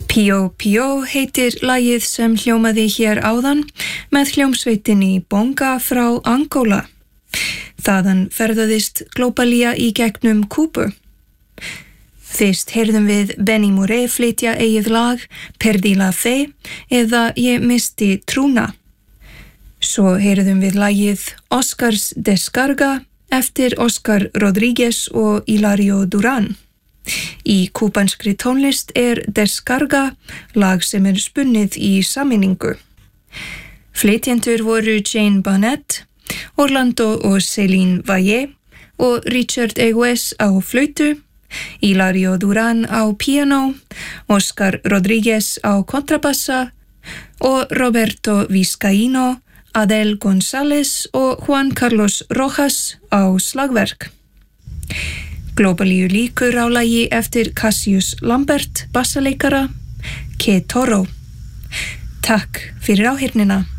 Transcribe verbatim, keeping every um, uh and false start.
Píó Píó heitir lagið sem hljómaði hér áðan með hljómsveitinni Bonga frá Angola. Þaðan ferðaðist Glóbalía í gegnum Kúbu. Fyrst heyrðum við Benny Moré flytja eigið lag Perdi la fe eða Ég misti trúna. Svo heyrðum við lagið Oscars Descarga eftir Oscar Rodríguez og Hilario Duran. Í kúbanskri tónlist er Descarga lag sem er spunnið í sameiningu. Flytjendur voru Jane Barnett, Orlando og Céline Valle og Richard Egues á flautu, Hilario Duran á piano, Oscar Rodríguez á kontrabassa og Roberto Vizcaíno, Adel González og Juan Carlos Rojas á slagverk. Glóbalíu líkur á lagi eftir Cassius Lambert bassaleikara, Que Toro. Takk fyrir áheyrnina.